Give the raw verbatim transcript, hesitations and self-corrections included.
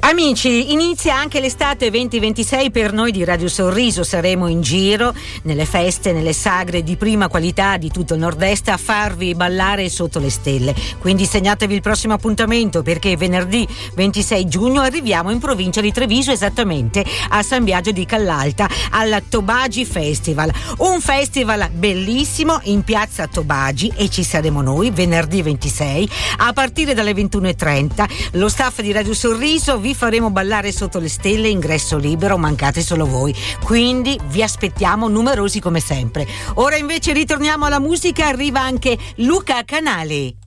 Amici, inizia anche l'estate venti ventisei per noi di Radio Sorriso. Saremo in giro nelle feste, nelle sagre di prima qualità di tutto il nord-est a farvi ballare sotto le stelle. Quindi segnatevi il prossimo appuntamento, perché venerdì ventisei giugno arriviamo in provincia di Treviso, esattamente a San Biagio di Callalta, al Tobagi Festival. Un festival bellissimo in piazza Tobagi, e ci saremo noi venerdì ventisei a partire dalle ventuno e trenta. Lo staff di Radio Sorriso vi faremo ballare sotto le stelle, ingresso libero, mancate solo voi, quindi vi aspettiamo numerosi come sempre. Ora invece ritorniamo alla musica, arriva anche Luca Canali.